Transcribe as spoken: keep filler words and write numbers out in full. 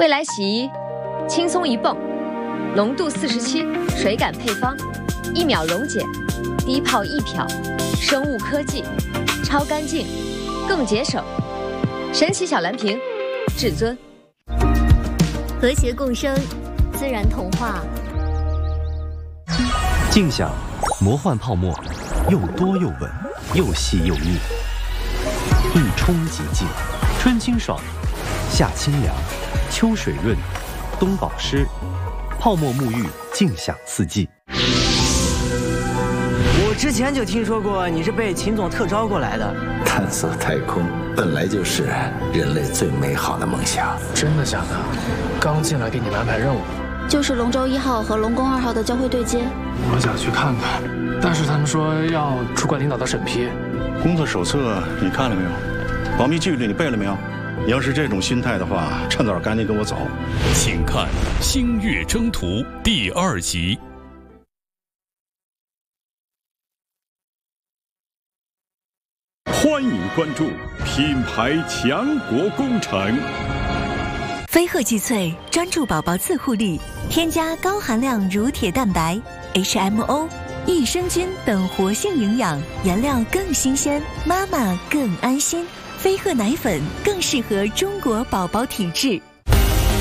未来洗衣，轻松一泵，浓度四十七，水感配方，一秒溶解，低泡易漂，生物科技，超干净，更节省。神奇小蓝瓶，至尊。 和谐共生，自然童话。 静享，魔幻泡沫，又多又稳，又细又密，一冲即净，春清爽，夏清凉，秋水润，冬保湿，泡沫沐浴，静享四季。 我之前就听说过你是被秦总特招过来的。 探索太空本来就是人类最美好的梦想。 真的假的？刚进来给你们安排任务， 就是龙舟一号和龙宫二号的交会对接。 我想去看看，但是他们说要主管领导的审批。 工作手册你看了没有？保密纪律你背了没有？你要是这种心态的话，趁早赶紧跟我走。 请看《星月征途》第二集。 欢迎关注品牌强国工程。 飞鹤济萃专注宝宝自护力，添加高含量乳铁蛋白、H M O、益生菌等活性营养，原料更新鲜，妈妈更安心。飞鹤奶粉更适合中国宝宝体质。